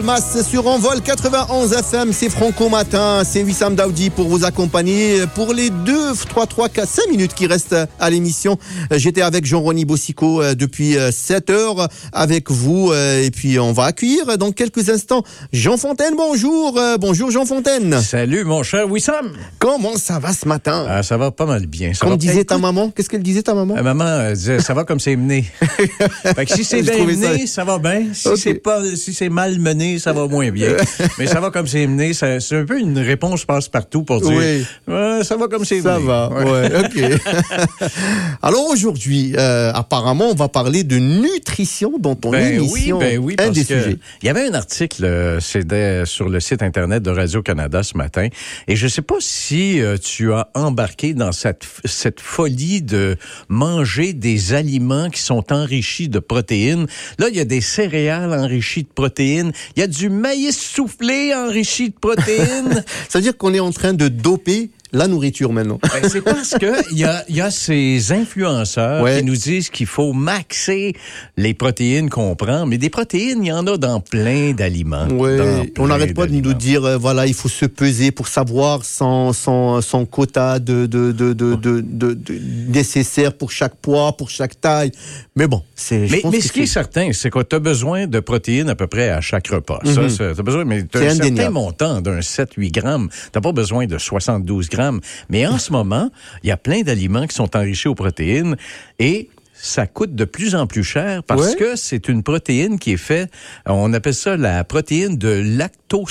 Masse sur Envol 91 FM, c'est Franco Matin, c'est Wissam Daoudi pour vous accompagner pour les 5 minutes qui restent à l'émission. J'étais avec Jean-Rony Bossico depuis 7 heures avec vous et puis on va accueillir dans quelques instants Jean Fontaine. Bonjour Jean Fontaine. Salut mon cher Wissam. Comment ça va ce matin? Ça va pas mal bien. Comme disait ta maman, qu'est-ce qu'elle disait ta maman? Maman disait ça va comme c'est mené. Fait que si c'est bien mené, ça va bien. Si c'est mal mené, ça va moins bien. Mais ça va comme c'est mené. C'est un peu une réponse passe-partout pour dire ça va comme c'est mené. Ça va, ouais, OK. Alors aujourd'hui, apparemment, on va parler de nutrition dans ton émission. Oui, parce que il y avait un article c'était sur le site Internet de Radio-Canada ce matin. Et je sais pas si tu as embarqué dans cette folie de manger des aliments qui sont enrichis de protéines. Là, il y a des céréales enrichies de protéines. Il y a du maïs soufflé enrichi de protéines. Ça veut dire qu'on est en train de doper la nourriture maintenant. C'est parce que il y a ces influenceurs qui nous disent qu'il faut maxer les protéines qu'on prend, mais des protéines, il y en a dans plein d'aliments. On n'arrête pas de nous dire voilà, il faut se peser pour savoir son quota de nécessaire pour chaque poids, pour chaque taille. Mais bon, mais ce qui est certain, c'est que tu as besoin de protéines à peu près à chaque repas. Ça, t'as besoin, mais tu as un certain montant d'un 7-8 grammes. Tu n'as pas besoin de 72 grammes. Mais en ce moment, il y a plein d'aliments qui sont enrichis aux protéines et ça coûte de plus en plus cher parce que c'est une protéine qui est faite, on appelle ça la protéine de lactose.